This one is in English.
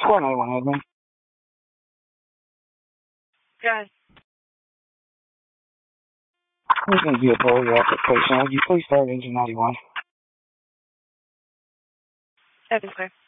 Square 91 admin. Good. This is going to be a bully application. Would you please start engine 91? That is clear.